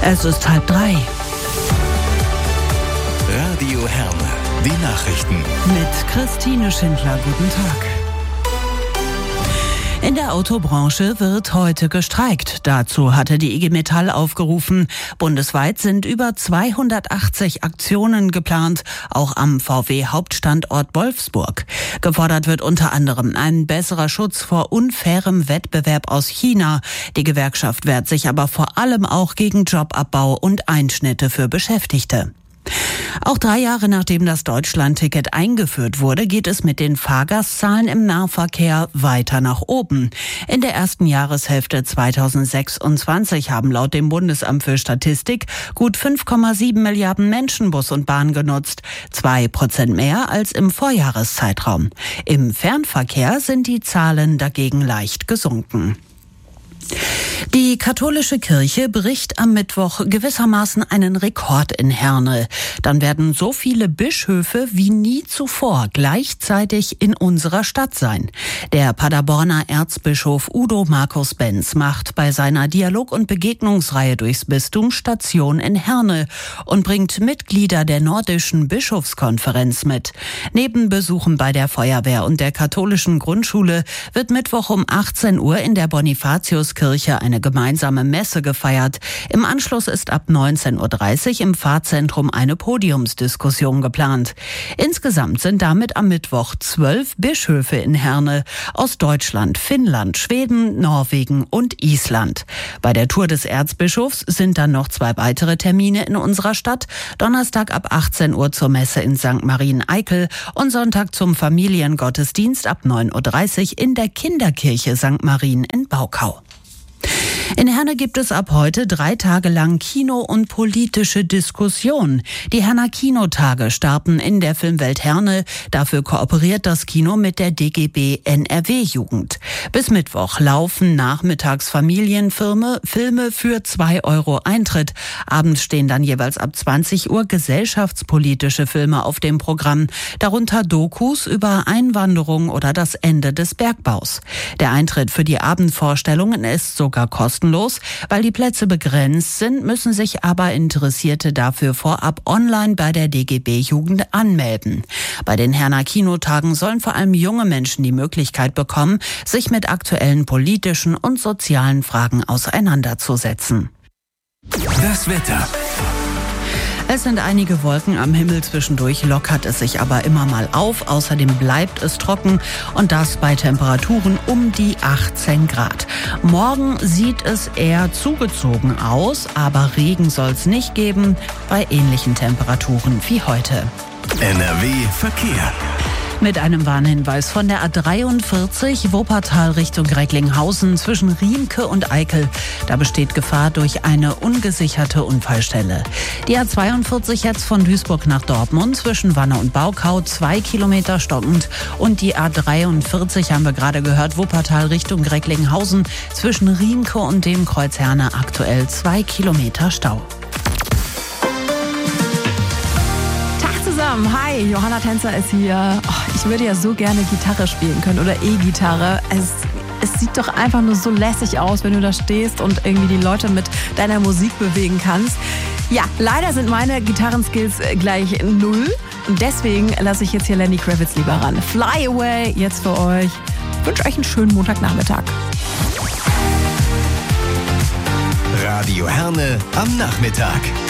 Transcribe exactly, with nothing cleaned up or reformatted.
Es ist halb drei. Radio Herne, die Nachrichten. Mit Christine Schindler, guten Tag. In der Autobranche wird heute gestreikt. Dazu hatte die I G Metall aufgerufen. Bundesweit sind über zweihundertachtzig Aktionen geplant, auch am V W-Hauptstandort Wolfsburg. Gefordert wird unter anderem ein besserer Schutz vor unfairem Wettbewerb aus China. Die Gewerkschaft wehrt sich aber vor allem auch gegen Jobabbau und Einschnitte für Beschäftigte. Auch drei Jahre nachdem das Deutschlandticket eingeführt wurde, geht es mit den Fahrgastzahlen im Nahverkehr weiter nach oben. In der ersten Jahreshälfte zweitausendsechsundzwanzig haben laut dem Bundesamt für Statistik gut fünf Komma sieben Milliarden Menschen Bus und Bahn genutzt, zwei Prozent mehr als im Vorjahreszeitraum. Im Fernverkehr sind die Zahlen dagegen leicht gesunken. Die katholische Kirche bricht am Mittwoch gewissermaßen einen Rekord in Herne. Dann werden so viele Bischöfe wie nie zuvor gleichzeitig in unserer Stadt sein. Der Paderborner Erzbischof Udo Markus Benz macht bei seiner Dialog- und Begegnungsreihe durchs Bistum Station in Herne und bringt Mitglieder der Nordischen Bischofskonferenz mit. Neben Besuchen bei der Feuerwehr und der katholischen Grundschule wird Mittwoch um achtzehn Uhr in der Bonifatiuskirche eine gemeinsame Messe gefeiert. Im Anschluss ist ab neunzehn Uhr dreißig im Pfarrzentrum eine Podiumsdiskussion geplant. Insgesamt sind damit am Mittwoch zwölf Bischöfe in Herne aus Deutschland, Finnland, Schweden, Norwegen und Island. Bei der Tour des Erzbischofs sind dann noch zwei weitere Termine in unserer Stadt. Donnerstag ab achtzehn Uhr zur Messe in Sankt Marien-Eikel und Sonntag zum Familiengottesdienst ab neun Uhr dreißig in der Kinderkirche Sankt Marien in Baukau. In Herne gibt es ab heute drei Tage lang Kino- und politische Diskussion. Die Herner Kinotage starten in der Filmwelt Herne. Dafür kooperiert das Kino mit der D G B N R W-Jugend. Bis Mittwoch laufen nachmittags Familienfilme Filme für zwei Euro Eintritt. Abends stehen dann jeweils ab zwanzig Uhr gesellschaftspolitische Filme auf dem Programm, darunter Dokus über Einwanderung oder das Ende des Bergbaus. Der Eintritt für die Abendvorstellungen ist sogar kostenlos. Weil die Plätze begrenzt sind, müssen sich aber Interessierte dafür vorab online bei der D G B-Jugend anmelden. Bei den Herner Kinotagen sollen vor allem junge Menschen die Möglichkeit bekommen, sich mit aktuellen politischen und sozialen Fragen auseinanderzusetzen. Das Wetter. Es sind einige Wolken am Himmel, zwischendurch lockert es sich aber immer mal auf. Außerdem bleibt es trocken und das bei Temperaturen um die achtzehn Grad. Morgen sieht es eher zugezogen aus, aber Regen soll es nicht geben bei ähnlichen Temperaturen wie heute. N R W Verkehr. Mit einem Warnhinweis von der A dreiundvierzig Wuppertal Richtung Recklinghausen zwischen Riemke und Eickel. Da besteht Gefahr durch eine ungesicherte Unfallstelle. Die A zweiundvierzig jetzt von Duisburg nach Dortmund zwischen Wanne und Baukau zwei Kilometer stockend. Und die A dreiundvierzig haben wir gerade gehört, Wuppertal Richtung Recklinghausen zwischen Riemke und dem Kreuz Herne aktuell zwei Kilometer Stau. Hi, Johanna Tänzer ist hier. Oh, ich würde ja so gerne Gitarre spielen können oder E-Gitarre. Es, es sieht doch einfach nur so lässig aus, wenn du da stehst und irgendwie die Leute mit deiner Musik bewegen kannst. Ja, leider sind meine Gitarrenskills gleich null und deswegen lasse ich jetzt hier Lenny Kravitz lieber ran. Fly Away jetzt für euch. Ich wünsche euch einen schönen Montagnachmittag. Radio Herne am Nachmittag.